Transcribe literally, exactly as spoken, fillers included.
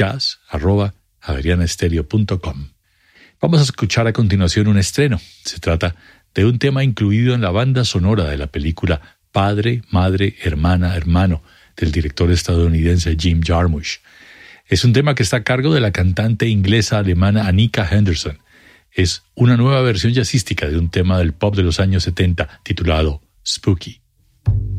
jazz arroba javeriana estéreo punto com. Vamos a escuchar a continuación un estreno. Se trata de un tema incluido en la banda sonora de la película Padre, Madre, Hermana, Hermano, del director estadounidense Jim Jarmusch. Es un tema que está a cargo de la cantante inglesa alemana Annika Henderson. Es una nueva versión jazzística de un tema del pop de los años setenta titulado Spooky.